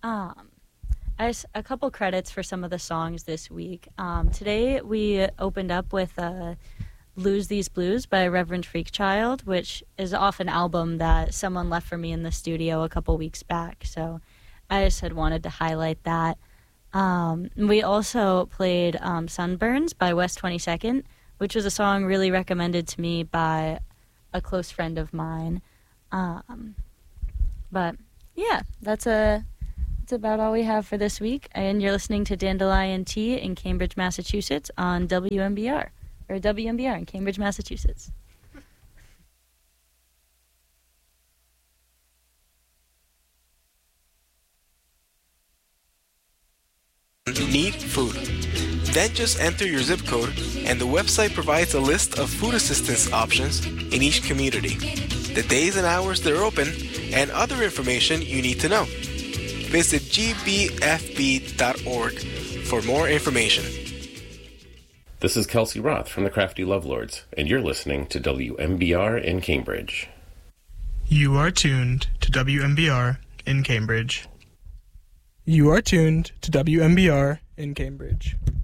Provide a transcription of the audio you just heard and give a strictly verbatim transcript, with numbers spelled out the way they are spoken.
Um, I s- a couple credits for some of the songs this week. Um, today we opened up with uh, Lose These Blues by Reverend Freakchild, which is off an album that someone left for me in the studio a couple weeks back. So I just had wanted to highlight that. Um, we also played um, Sunburns by West twenty-second, which was a song really recommended to me by a close friend of mine. Um, but yeah, that's a that's about all we have for this week. And you're listening to Dandelion Tea in Cambridge, Massachusetts on W M B R, or W M B R in Cambridge, Massachusetts. Need food. Then just enter your zip code, and the website provides a list of food assistance options in each community, the days and hours they're open, and other information you need to know. Visit g b f b dot org for more information. This is Kelsey Roth from the Crafty Lovelords, and you're listening to W M B R in Cambridge. You are tuned to W M B R in Cambridge. You are tuned to W M B R in Cambridge.